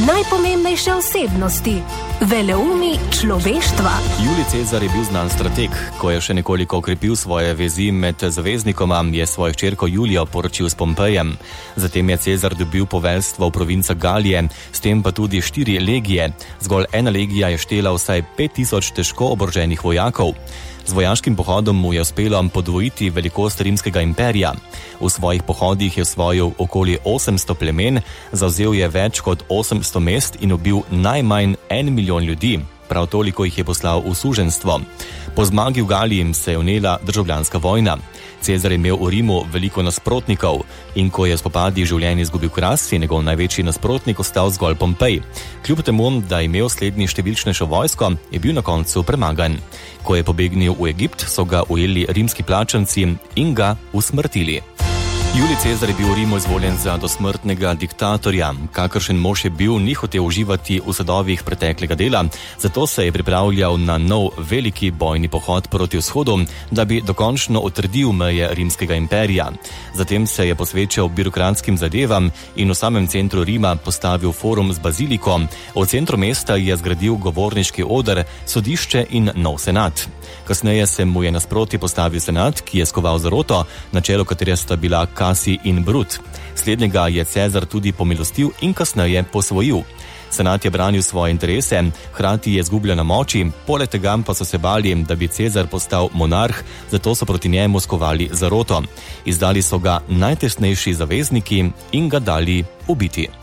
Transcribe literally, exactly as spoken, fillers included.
najpomembnejše osebnosti, veleumi človeštva. Julij Cezar je bil znan strateg. Ko je še nekoliko okrepil svoje vezi med zaveznikoma, je svojo hčerko Julijo poročil s Pompejem. Zatem je Cezar dobil poveljstvo v provinca Galije, s tem pa tudi štiri legije. Zgolj ena legija je štela vsaj pet tisoč težko oboroženih vojakov. Z vojaškim pohodom mu je uspelo podvojiti velikost rimskega imperija. V svojih pohodih je osvojil okoli osemsto plemen, zavzel je več kot osemsto mest in ubil najmanj en milijon ljudi. Prav toliko jih je poslal v suženjstvo. Po zmagi v Galiji se je vnela državljanska vojna. Cezar je imel v Rimu veliko nasprotnikov in ko je spopadi življenje izgubil Kras, je njegov največji nasprotnik ostal zgolj Pompej. Kljub temu, da je imel slednji številčnejšo vojsko, je bil na koncu premagan. Ko je pobegnil v Egipt, so ga ujeli rimski plačanci in ga usmrtili. Julij Cezar je bil v Rimu izvoljen za dosmrtnega diktatorja. Kakršen mož je bil, ni hotel uživati v sadovih preteklega dela, zato se je pripravljal na nov veliki bojni pohod proti vzhodu, da bi dokončno utrdil meje rimskega imperija. Zatem se je posvečal birokratskim zadevam in v samem centru Rima postavil forum z baziliko. V centru mesta je zgradil govorniški oder, sodišče in nov senat. Kasneje se mu je nasproti postavil senat, ki je skoval zaroto, na čelu katere sta bila Kasi in Brut. Slednjega je Cezar tudi pomilostil in kasneje posvojil. Senat je branil svoje interese, hkrati je izgubljal na moči, poleg tega pa so se bali, da bi Cezar postal monarh, zato so proti njemu skovali zaroto. Izdali so ga najtesnejši zavezniki in ga dali ubiti.